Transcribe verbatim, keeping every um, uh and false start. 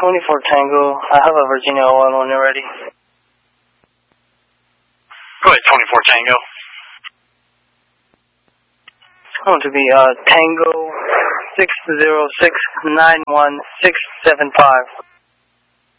twenty-four Tango. I have a Virginia O L when you're ready. Go ahead, twenty-four Tango. It's going to be uh, Tango six zero six nine one six seven five.